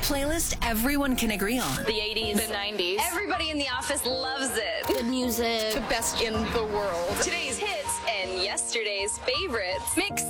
playlist everyone can agree on. The 80s, the 90s. Everybody in the office loves it. The music. The best in the world. Today's hits and yesterday's favorites. Mix